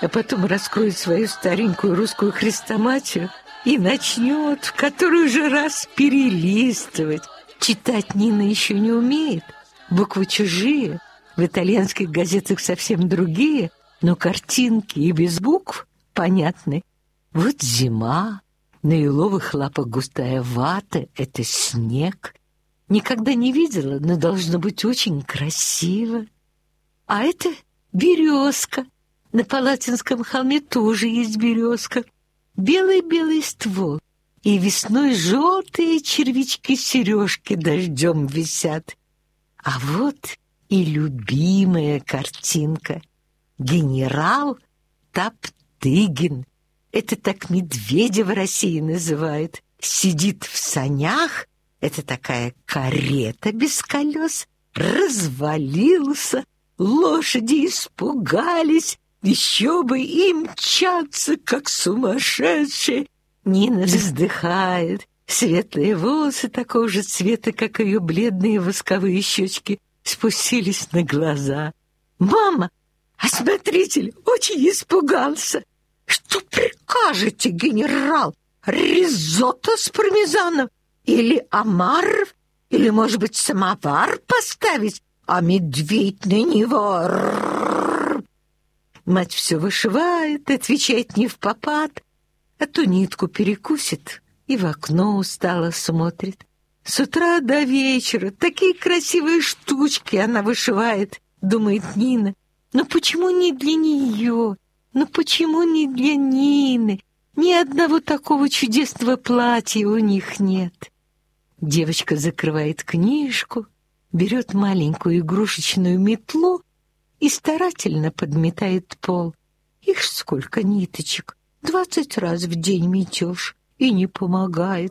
а потом раскроет свою старенькую русскую хрестоматию и начнет в который же раз перелистывать. Читать Нина еще не умеет, буквы чужие, в итальянских газетах совсем другие, но картинки и без букв понятны. Вот зима, на еловых лапах густая вата — это снег. Никогда не видела, но должно быть очень красиво. А это березка. На Палатинском холме тоже есть березка. Белый-белый ствол. И весной желтые червячки-сережки дождем висят. А вот и любимая картинка. Генерал Топтыгин. Это так медведя в России называют. Сидит в санях. Это такая карета без колес. Развалился. Лошади испугались. Еще бы и мчаться, как сумасшедшие. Нина вздыхает. Светлые волосы такого же цвета, как ее бледные восковые щечки, спустились на глаза. «Мама, а смотритель очень испугался. Что прикажете, генерал? Ризотто с пармезаном? Или омаров? Или, может быть, самовар поставить? А медведь на него...» Мать все вышивает, отвечает невпопад, а то нитку перекусит и в окно устало смотрит. С утра до вечера такие красивые штучки она вышивает, думает Нина. Но почему не для нее? Ну почему не для Нины? Ни одного такого чудесного платья у них нет. Девочка закрывает книжку, берет маленькую игрушечную метлу и старательно подметает пол. Их сколько ниточек, 20 раз в день метешь, и не помогает.